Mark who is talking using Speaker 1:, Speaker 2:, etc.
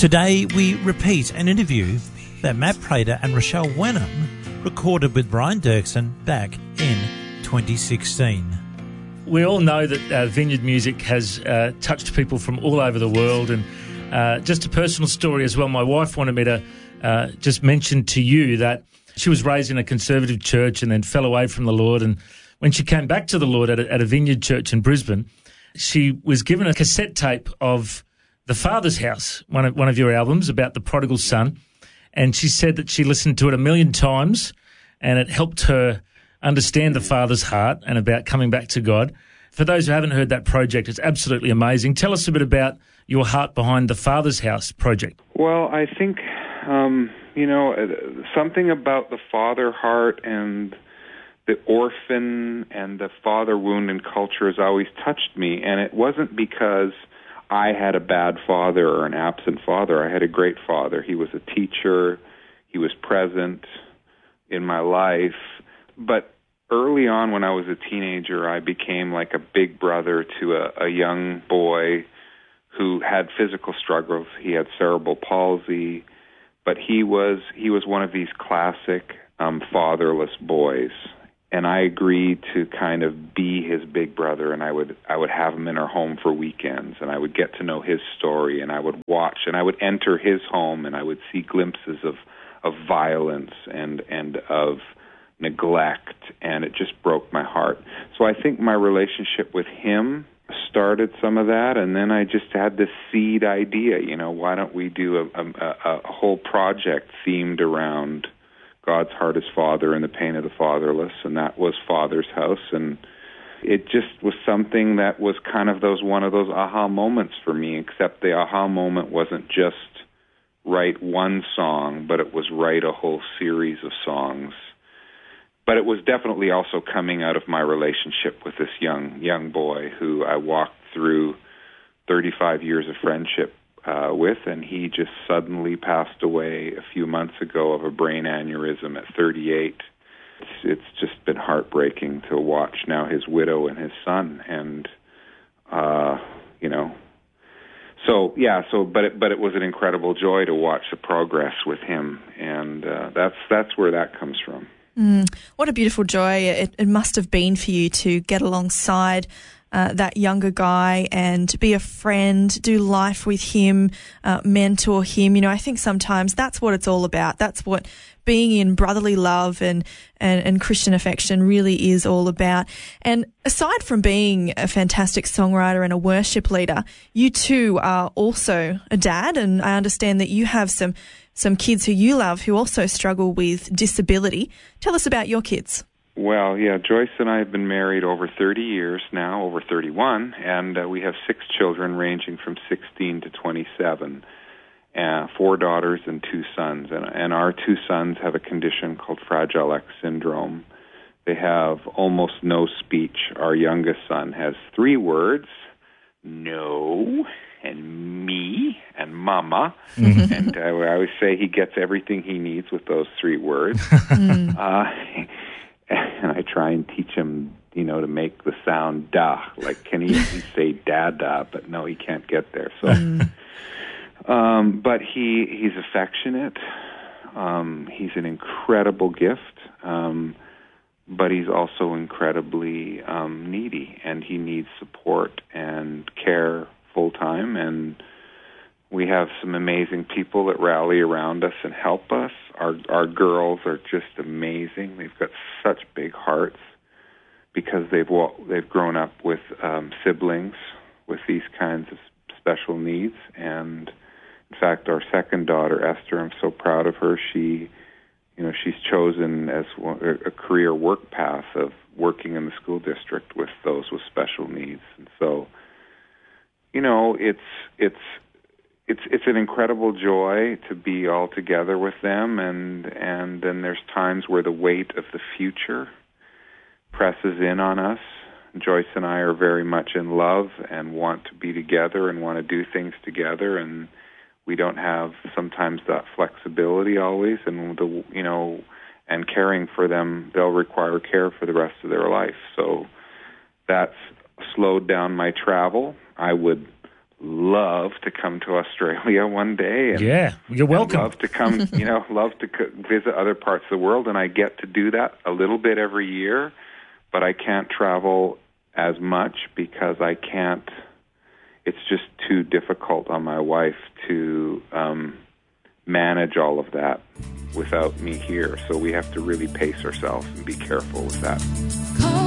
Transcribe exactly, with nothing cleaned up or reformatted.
Speaker 1: Today we repeat an interview that Matt Prater and Rochelle Wenham recorded with Brian Dirksen back in twenty sixteen.
Speaker 2: We all know that uh, Vineyard Music has uh, touched people from all over the world, and uh, just a personal story as well. My wife wanted me to uh, just mention to you that she was raised in a conservative church and then fell away from the Lord, and when she came back to the Lord at a, at a Vineyard church in Brisbane, she was given a cassette tape of The Father's House, one of, one of your albums about the prodigal son, and she said that she listened to it a million times and it helped her understand the Father's heart and about coming back to God. For those who haven't heard that project, it's absolutely amazing. Tell us a bit about your heart behind the Father's House project.
Speaker 3: Well, I think, um, you know, something about the father heart and the orphan and the father wound in culture has always touched me, and it wasn't because I had a bad father or an absent father. I had a great father. He was a teacher. He was present in my life. But early on when I was a teenager, I became like a big brother to a, a young boy who had physical struggles. He had cerebral palsy, but he was he was one of these classic um, fatherless boys. And I agreed to kind of be his big brother, and I would I would have him in our home for weekends, and I would get to know his story, and I would watch, and I would enter his home, and I would see glimpses of, of violence and and of neglect, and it just broke my heart. So I think my relationship with him started some of that, and then I just had this seed idea, you know, why don't we do a, a, a whole project themed around God's heart as Father and the pain of the fatherless, and that was Father's House. And it just was something that was kind of those one of those aha moments for me, except the aha moment wasn't just write one song, but it was write a whole series of songs. But it was definitely also coming out of my relationship with this young young boy who I walked through thirty-five years of friendship Uh, with, and he just suddenly passed away a few months ago of a brain aneurysm at thirty-eight. It's, it's just been heartbreaking to watch now his widow and his son, and uh, you know, so yeah, so but it, but it was an incredible joy to watch the progress with him, and uh, that's that's where that comes from.
Speaker 4: Mm, what a beautiful joy it, it must have been for you to get alongside Uh, that younger guy and be a friend, do life with him, uh, mentor him. You know, I think sometimes that's what it's all about. That's what being in brotherly love and, and, and Christian affection really is all about. And aside from being a fantastic songwriter and a worship leader, you too are also a dad, and I understand that you have some, some kids who you love who also struggle with disability. Tell us about your kids.
Speaker 3: Well, yeah, Joyce and I have been married over thirty years now, over thirty-one, and uh, we have six children ranging from sixteen to twenty-seven, uh, four daughters and two sons. And, and our two sons have a condition called Fragile X syndrome. They have almost no speech. Our youngest son has three words, no, and me, and mama. Mm-hmm. And uh, I always say he gets everything he needs with those three words. mm. uh, And I try and teach him, you know, to make the sound da. Like, can he say dada? But no, he can't get there. So, mm. um, but he he's affectionate. Um, he's an incredible gift, um, but he's also incredibly um, needy, and he needs support and care full time. And we have some amazing people that rally around us and help us. Our our girls are just amazing. They've got such big hearts because they've they've grown up with um, siblings with these kinds of special needs. And in fact, our second daughter, Esther, I'm so proud of her. She, you know, she's chosen as a career work path of working in the school district with those with special needs. And so, you know, it's it's. It's it's an incredible joy to be all together with them, and and then there's times where the weight of the future presses in on us. Joyce and I are very much in love and want to be together and want to do things together, and we don't have sometimes that flexibility always, and the you know, and caring for them, they'll require care for the rest of their life. So that's slowed down my travel. I would love to come to Australia one day. And,
Speaker 2: yeah, you're welcome.
Speaker 3: And love to come, you know, love to co- visit other parts of the world, and I get to do that a little bit every year, but I can't travel as much because I can't, it's just too difficult on my wife to um, manage all of that without me here. So we have to really pace ourselves and be careful with that.